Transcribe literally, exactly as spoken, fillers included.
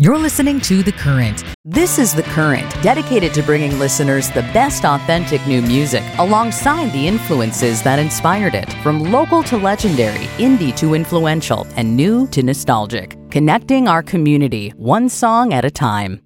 You're listening to The Current. This is The Current, dedicated to bringing listeners the best authentic new music alongside the influences that inspired it, from local to legendary, indie to influential, and new to nostalgic. Connecting our community, one song at a time.